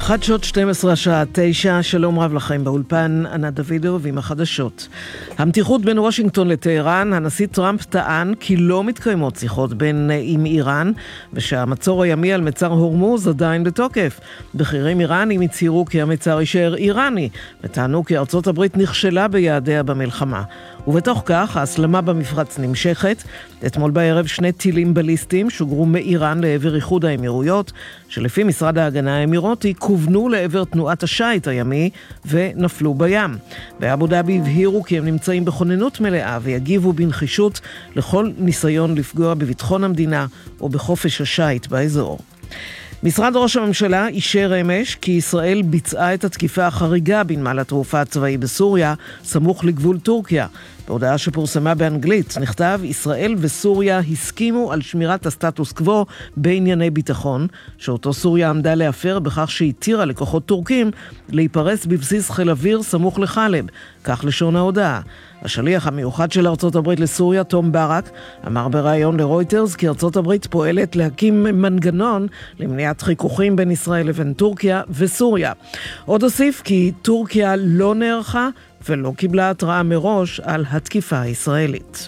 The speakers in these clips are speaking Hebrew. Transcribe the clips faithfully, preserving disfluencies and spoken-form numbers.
חדשות שתים עשרה השעה תשע, שלום רב לכם באולפן, ענת דוידוב עם החדשות. המתיחות בין וושינגטון לטהרן, הנשיא טראמפ טען כי לא מתקיימות שיחות בין עם איראן, ושהמצור הימי על מצר הורמוז עדיין בתוקף. בכירים איראנים הצהירו כי המצר יישאר איראני, וטענו כי ארצות הברית נכשלה ביעדיה במלחמה. ובתוך כך, ההסלמה במפרץ נמשכת. אתמול בערב שני טילים בליסטיים שוגרו מאיראן לעבר איחוד האמירויות, שלפי משרד ההגנה האמירותי כוונו לעבר תנועת השייט הימי ונפלו בים. באבו דאבי הבהירו כי הם נמצאים בכוננות מלאה ויגיבו בנחישות לכל ניסיון לפגוע בביטחון המדינה או בחופש השייט באזור. משרד ראש הממשלה אישר אמש כי ישראל ביצעה את התקיפה החריגה בנמל התעופה הצבאי בסוריה, סמוך לגבול טורקיה. בהודעה שפורסמה באנגלית נכתב, ישראל וסוריה הסכימו על שמירת הסטטוס קוו בענייני ביטחון, שאותו סוריה עמדה להפר בכך שהתירה לכוחות טורקים להיפרס בבסיס חיל אוויר סמוך לחלב, כך לשון ההודעה. השליח המיוחד של ארצות הברית לסוריה, תום ברק, אמר בראיון לרויטרס כי ארצות הברית פועלת להקים מנגנון למניעת חיכוכים בין ישראל לבין טורקיה וסוריה. עוד הוסיף כי טורקיה לא נערכה ולא קיבלה התראה מראש על התקיפה הישראלית.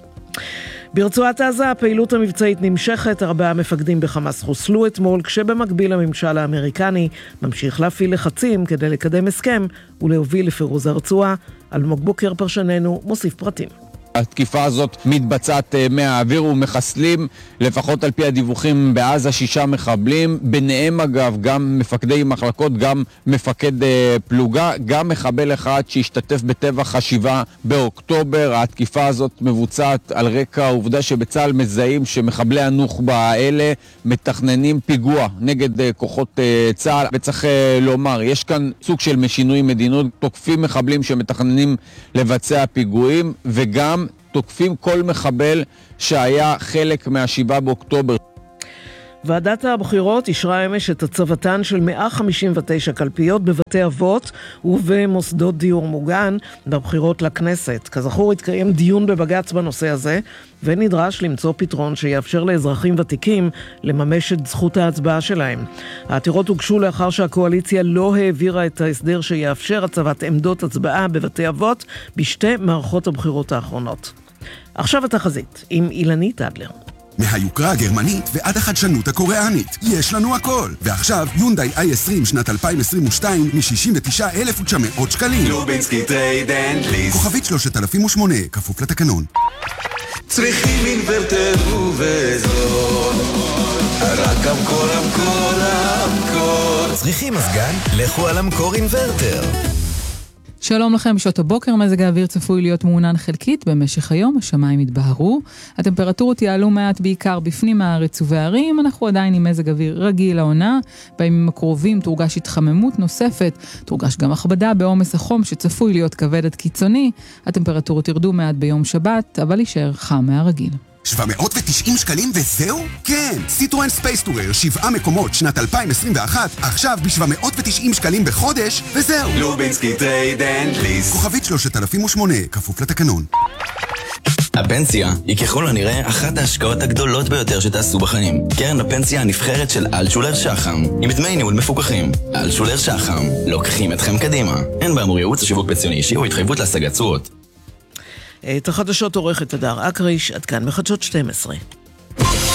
ברצועת עזה הפעילות המבצעית נמשכת, ארבעה מפקדים בחמאס חוסלו אתמול, כשבמקביל הממשל האמריקני ממשיך להפעיל לחצים כדי לקדם הסכם ולהוביל לפירוז הרצועה. אלמוג בוקר פרשננו מוסיף פרטים. התקיפה הזאת מתבצעת מהאוויר ומחסלים, לפחות על פי הדיווחים בעזה, שישה מחבלים, ביניהם אגב גם מפקדי מחלקות, גם מפקד פלוגה, גם מחבל אחד שהשתתף בטבח השבעה באוקטובר. התקיפה הזאת מבוצעת על רקע העובדה שבצה"ל מזהים שמחבלי הנוח'בה האלה מתכננים פיגוע נגד כוחות צה"ל, וצריך לומר, יש כאן סוג של משינוי מדיניות, תוקפים מחבלים שמתכננים לבצע פיגועים, וגם תוקפים כל מחבל שהיה חלק מהשבעה באוקטובר. ועדת הבחירות אישרה אמש את הצבתן של מאה חמישים ותשע קלפיות בבתי אבות ובמוסדות דיור מוגן בבחירות לכנסת. כזכור, התקיים דיון בבג"ץ בנושא הזה, ונדרש למצוא פתרון שיאפשר לאזרחים ותיקים לממש את זכות ההצבעה שלהם. העתירות הוגשו לאחר שהקואליציה לא העבירה את ההסדר שיאפשר הצבת עמדות הצבעה בבתי אבות בשתי מערכות הבחירות האחרונות. עכשיו התחזית עם אילנית אדלר. מהיוקרה הגרמנית ועד החדשנות הקוריאנית, יש לנו הכל. ועכשיו יונדאי איי עשרים שנת אלפיים עשרים ושתיים מ-שישים ותשעה אלף ותשע מאות שקלים. לובינסקי טרייד אנד ליסט. כוכבית שלושת אלפים ושמונה, כפוף לתקנון. צריכים אינוורטר ובזול, רק המקור, המקור, המקור. צריכים מזגן? לכו על המקור אינוורטר. שלום לכם, בשעות הבוקר מזג האוויר צפוי להיות מעונן חלקית במשך היום, השמיים יתבהרו, הטמפרטורות יעלו מעט בעיקר בפנים הארץ ובערים, אנחנו עדיין עם מזג אוויר רגיל לעונה, בימים הקרובים תורגש התחממות נוספת, תורגש גם הכבדה בעומס החום שצפוי להיות כבד עד קיצוני, הטמפרטורות ירדו מעט ביום שבת, אבל יישאר חם מהרגיל. שבע מאות ותשעים שקלים וזהו? כן, סיטרואן ספייס טורר, שבעה מקומות שנת אלפיים עשרים ואחת, עכשיו ב-שבע מאות ותשעים שקלים בחודש וזהו. לובינסקי טרייד אנד ליסט. כוכבית שלושת אלפים ושמונה, כפוף לתקנון. הפנסיה היא ככל הנראה אחת ההשקעות הגדולות ביותר שתעשו בחיים. קרן הפנסיה הנבחרת של אלטשולר שחם, עם דמי ניהול מפוקחים. אלטשולר שחם, לוקחים אתכם קדימה. אין באמור ייעוץ לשיווק פנסיוני אישי או התחייבות להשגת תשואות. את החדשות עורכת הדר אקריש, עד כאן בחדשות שתים עשרה.